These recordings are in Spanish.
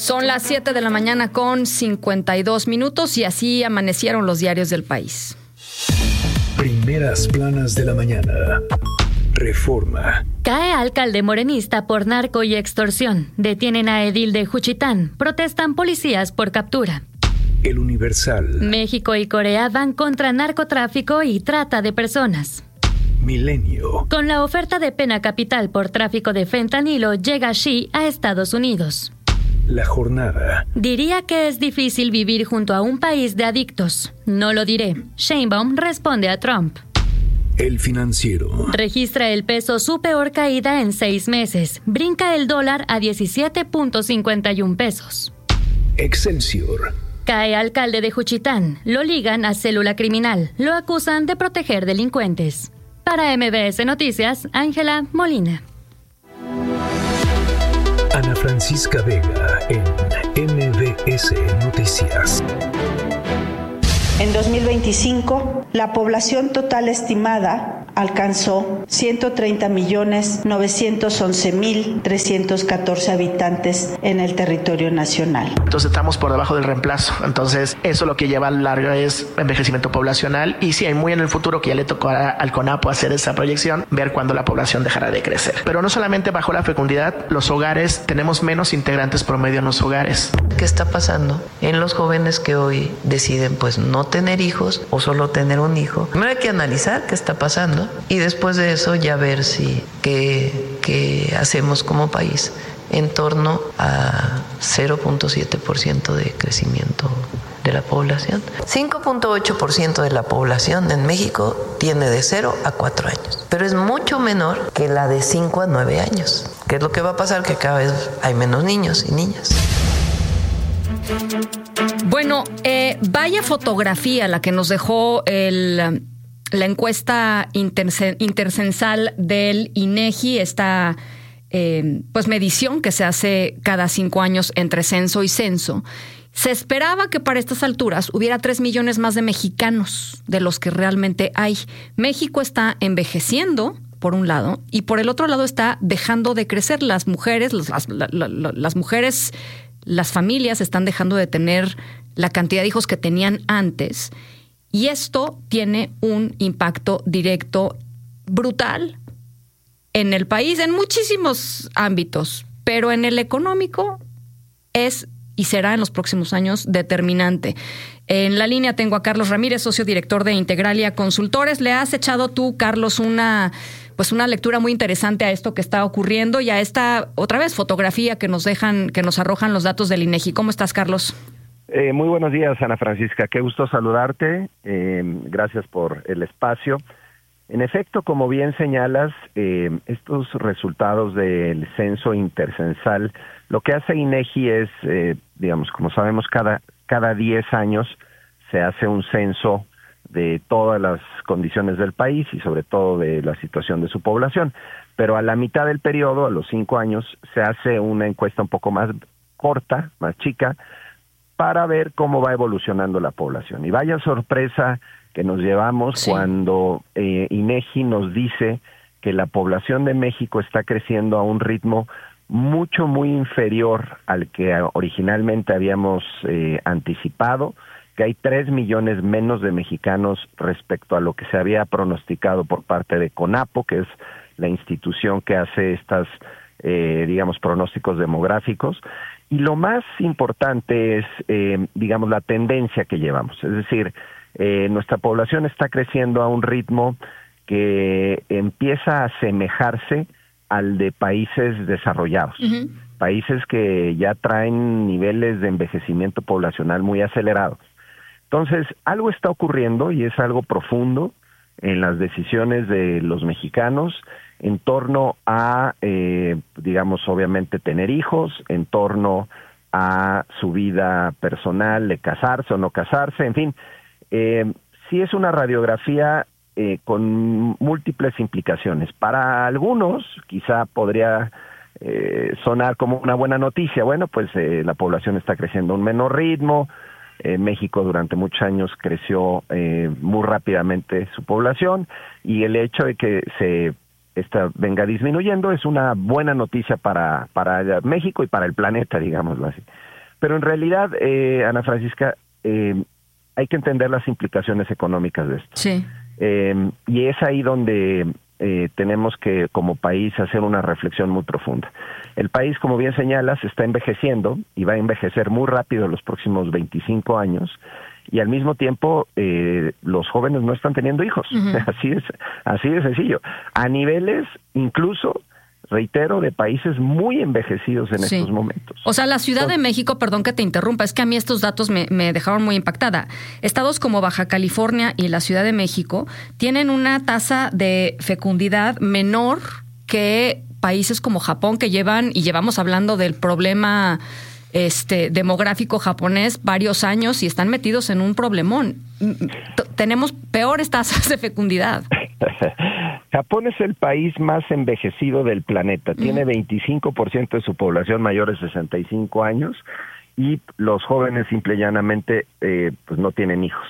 Son las 7 de la mañana con 52 minutos y así amanecieron los diarios del país. Primeras planas de la mañana. Reforma. Cae alcalde morenista por narco y extorsión. Detienen a edil de Juchitán. Protestan policías por captura. El Universal. México y Corea van contra narcotráfico y trata de personas. Milenio. Con la oferta de pena capital por tráfico de fentanilo, llega Xi a Estados Unidos. La Jornada. Diría que es difícil vivir junto a un país de adictos. No lo diré. Sheinbaum responde a Trump. El Financiero. Registra el peso su peor caída en 6 meses. Brinca el dólar a 17.51 pesos. Excelsior. Cae alcalde de Juchitán. Lo ligan a célula criminal. Lo acusan de proteger delincuentes. Para MBS Noticias, Ángela Molina. Ana Francisca Vega en MBS Noticias. En 2025, la población total estimada alcanzó 130.911.314 habitantes en el territorio nacional. Entonces estamos por debajo del reemplazo. Entonces eso lo que lleva a largo es envejecimiento poblacional y sí, hay muy en el futuro que ya le tocó al CONAPO hacer esa proyección, ver cuándo la población dejará de crecer. Pero no solamente bajó la fecundidad, los hogares, tenemos menos integrantes promedio en los hogares. ¿Qué está pasando en los jóvenes que hoy deciden pues no tener hijos o solo tener un hijo? Primero hay que analizar qué está pasando y después de eso ya ver si qué hacemos como país en torno a 0.7% de crecimiento de la población. 5.8% de la población en México tiene de 0 a 4 años, pero es mucho menor que la de 5 a 9 años. ¿Qué es lo que va a pasar? Que cada vez hay menos niños y niñas. Bueno, vaya fotografía la que nos dejó la encuesta intercensal del INEGI, esta pues medición que se hace cada 5 años entre censo y censo. Se esperaba que para estas alturas hubiera 3 millones más de mexicanos de los que realmente hay. México está envejeciendo, por un lado, y por el otro lado está dejando de crecer. Las mujeres, las mujeres, las familias están dejando de tener la cantidad de hijos que tenían antes. Y esto tiene un impacto directo brutal en el país, en muchísimos ámbitos, pero en el económico es y será en los próximos años determinante. En la línea tengo a Carlos Ramírez, socio director de Integralia Consultores. Le has echado tú, Carlos, una lectura muy interesante a esto que está ocurriendo y a esta, otra vez, fotografía que nos arrojan los datos del INEGI. ¿Cómo estás, Carlos? Muy buenos días, Ana Francisca. Qué gusto saludarte. Gracias por el espacio. En efecto, como bien señalas, estos resultados del censo intercensal, lo que hace INEGI es, como sabemos, cada 10 años se hace un censo de todas las condiciones del país y sobre todo de la situación de su población. Pero a la mitad del periodo, a los 5 años, se hace una encuesta un poco más corta, más chica, para ver cómo va evolucionando la población. Y vaya sorpresa que nos llevamos cuando INEGI nos dice que la población de México está creciendo a un ritmo muy inferior al que originalmente habíamos anticipado, que hay 3 millones menos de mexicanos respecto a lo que se había pronosticado por parte de CONAPO, que es la institución que hace estas, pronósticos demográficos. Y lo más importante es, la tendencia que llevamos. Es decir, nuestra población está creciendo a un ritmo que empieza a asemejarse al de países desarrollados. Uh-huh. Países que ya traen niveles de envejecimiento poblacional muy acelerados. Entonces, algo está ocurriendo y es algo profundo en las decisiones de los mexicanos en torno a, obviamente tener hijos, en torno a su vida personal, de casarse o no casarse, en fin. Sí es una radiografía con múltiples implicaciones. Para algunos quizá podría sonar como una buena noticia. Bueno, pues la población está creciendo a un menor ritmo. México durante muchos años creció muy rápidamente su población y el hecho de que se esta venga disminuyendo es una buena noticia para México y para el planeta, digámoslo así. Pero en realidad, Ana Francisca, hay que entender las implicaciones económicas de esto. Sí. Y es ahí donde tenemos que, como país, hacer una reflexión muy profunda. El país, como bien señalas, está envejeciendo y va a envejecer muy rápido en los próximos 25 años. Y al mismo tiempo, los jóvenes no están teniendo hijos. Uh-huh. Así de sencillo. A niveles, incluso, reitero, de países muy envejecidos en estos momentos. O sea, la Ciudad de México, perdón que te interrumpa, es que a mí estos datos me dejaron muy impactada. Estados como Baja California y la Ciudad de México tienen una tasa de fecundidad menor que países como Japón, que llevamos hablando del problema demográfico japonés varios años y están metidos en un problemón. Tenemos peores tasas de fecundidad. Japón es el país más envejecido del planeta. Tiene 25% de su población mayor de 65 años y los jóvenes simple y llanamente pues no tienen hijos.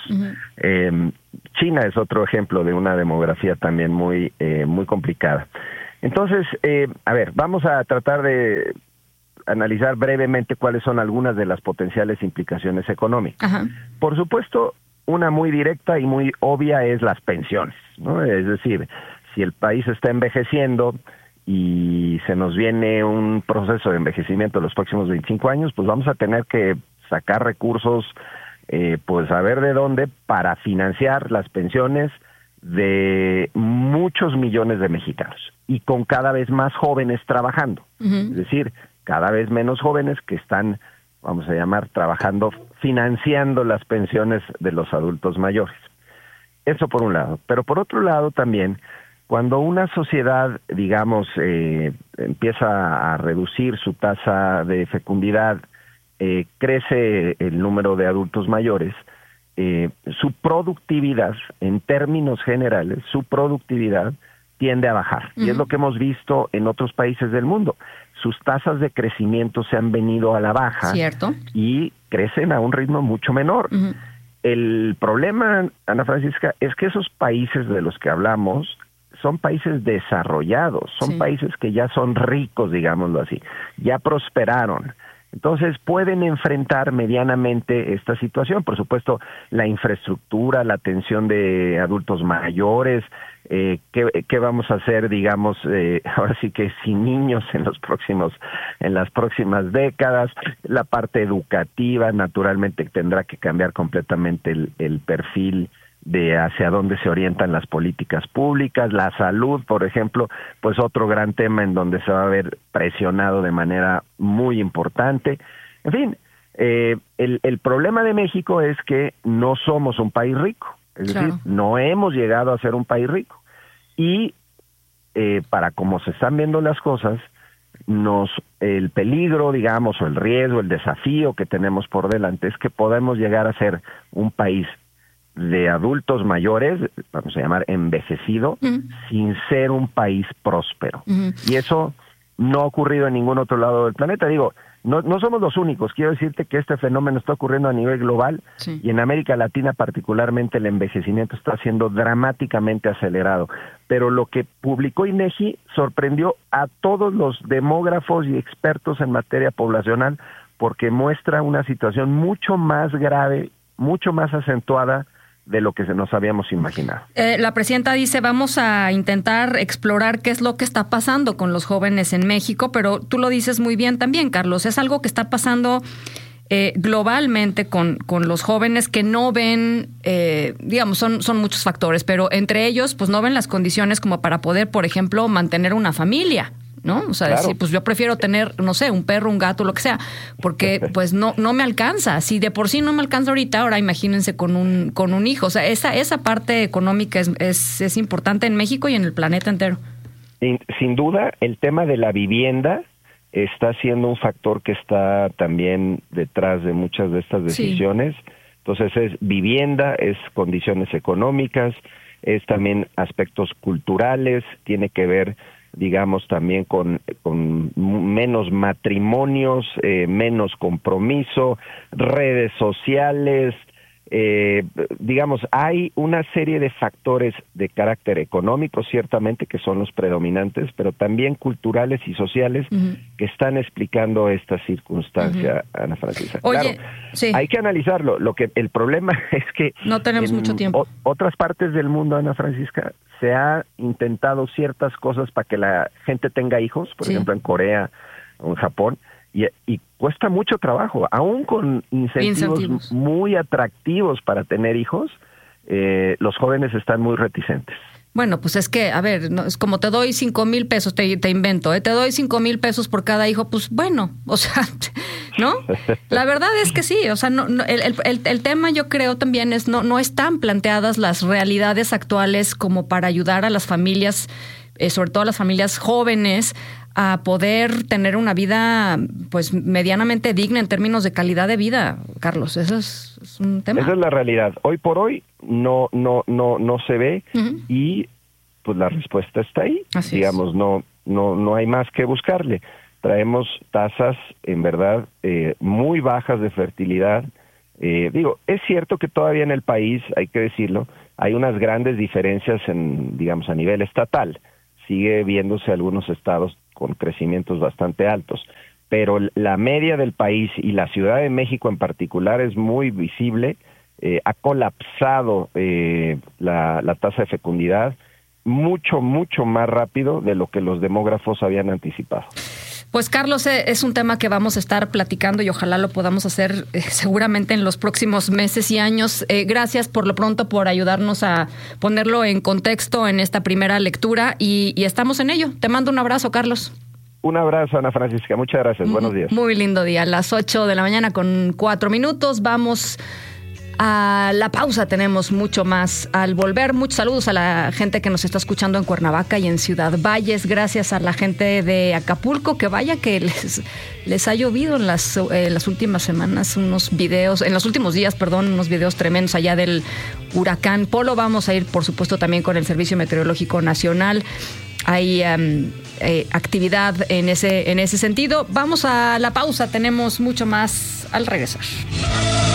China es otro ejemplo de una demografía también muy complicada. Entonces, a ver, vamos a tratar de analizar brevemente cuáles son algunas de las potenciales implicaciones económicas. Ajá. Por supuesto, una muy directa y muy obvia es las pensiones, ¿no? Es decir, si el país está envejeciendo y se nos viene un proceso de envejecimiento en los próximos 25 años, pues vamos a tener que sacar recursos, pues a ver de dónde, para financiar las pensiones de muchos millones de mexicanos y con cada vez más jóvenes trabajando. Uh-huh. Es decir, cada vez menos jóvenes que están, vamos a llamar, trabajando, financiando las pensiones de los adultos mayores. Eso por un lado. Pero por otro lado también, cuando una sociedad, digamos, empieza a reducir su tasa de fecundidad, crece el número de adultos mayores, su productividad, en términos generales, su productividad tiende a bajar. Uh-huh. Y es lo que hemos visto en otros países del mundo. Sus tasas de crecimiento se han venido a la baja. ¿Cierto? Y crecen a un ritmo mucho menor. Uh-huh. El problema, Ana Francisca, es que esos países de los que hablamos son países desarrollados, son países que ya son ricos, digámoslo así, ya prosperaron. Entonces pueden enfrentar medianamente esta situación. Por supuesto, la infraestructura, la atención de adultos mayores, ¿qué vamos a hacer, digamos, ahora sí que sin niños en las próximas décadas? La parte educativa, naturalmente, tendrá que cambiar completamente el perfil de hacia dónde se orientan las políticas públicas. La salud, por ejemplo, pues otro gran tema en donde se va a ver presionado de manera muy importante. En fin, el problema de México es que no somos un país rico, es decir, no hemos llegado a ser un país rico. Y para cómo se están viendo las cosas, el peligro, digamos, o el riesgo, el desafío que tenemos por delante es que podemos llegar a ser un país de adultos mayores, vamos a llamar envejecido, sin ser un país próspero. Y eso no ha ocurrido en ningún otro lado del planeta. Digo, no somos los únicos. Quiero decirte que este fenómeno está ocurriendo a nivel global y en América Latina particularmente el envejecimiento está siendo dramáticamente acelerado. Pero lo que publicó INEGI sorprendió a todos los demógrafos y expertos en materia poblacional porque muestra una situación mucho más grave, mucho más acentuada de lo que nos habíamos imaginado. La presidenta dice, vamos a intentar explorar qué es lo que está pasando con los jóvenes en México, pero tú lo dices muy bien también, Carlos, es algo que está pasando globalmente con los jóvenes que no ven, digamos, son muchos factores, pero entre ellos, pues no ven las condiciones como para poder, por ejemplo, mantener una familia, ¿no? O sea, decir, pues yo prefiero tener, no sé, un perro, un gato, lo que sea, porque pues no me alcanza. Si de por sí no me alcanza ahora imagínense con un hijo. O sea, esa parte económica es importante en México y en el planeta entero. Sin duda, el tema de la vivienda está siendo un factor que está también detrás de muchas de estas decisiones. Sí. Entonces es vivienda, es condiciones económicas, es también aspectos culturales, tiene que ver, digamos, también con menos matrimonios, menos compromiso, redes sociales, digamos, hay una serie de factores de carácter económico, ciertamente, que son los predominantes, pero también culturales y sociales que están explicando esta circunstancia, Ana Francisca. Oye, claro, sí. Hay que analizarlo. El problema es que no tenemos mucho tiempo. Otras partes del mundo, Ana Francisca, se ha intentado ciertas cosas para que la gente tenga hijos, por ejemplo, en Corea o en Japón, y cuesta mucho trabajo, aún con incentivos muy atractivos para tener hijos, los jóvenes están muy reticentes. Bueno, pues es que, a ver, no, es como te doy 5,000 pesos, te invento, te doy 5,000 pesos por cada hijo, pues bueno, o sea, ¿no? La verdad es que sí, o sea, el tema yo creo también es no están planteadas las realidades actuales como para ayudar a las familias, sobre todo a las familias jóvenes, a poder tener una vida pues medianamente digna en términos de calidad de vida, Carlos. Eso es un tema. Esa es la realidad. Hoy por hoy no se ve y pues la respuesta está ahí. Así digamos, es. no hay más que buscarle. Traemos tasas en verdad muy bajas de fertilidad. Es cierto que todavía en el país, hay que decirlo, hay unas grandes diferencias digamos, a nivel estatal. Sigue viéndose algunos estados con crecimientos bastante altos, pero la media del país y la Ciudad de México en particular es muy visible. Ha colapsado la tasa de fecundidad mucho más rápido de lo que los demógrafos habían anticipado. Pues Carlos, es un tema que vamos a estar platicando y ojalá lo podamos hacer seguramente en los próximos meses y años. Gracias por lo pronto por ayudarnos a ponerlo en contexto en esta primera lectura y estamos en ello. Te mando un abrazo, Carlos. Un abrazo, Ana Francisca. Muchas gracias. Buenos días. Muy lindo día. A las 8 de la mañana con 4 minutos. Vamos a la pausa, tenemos mucho más al volver. Muchos saludos a la gente que nos está escuchando en Cuernavaca y en Ciudad Valles. Gracias a la gente de Acapulco, que vaya que les ha llovido en las últimas semanas unos videos, en los últimos días, unos videos tremendos allá del huracán Polo. Vamos a ir, por supuesto, también con el Servicio Meteorológico Nacional. Hay actividad en ese sentido. Vamos a la pausa, tenemos mucho más al regresar.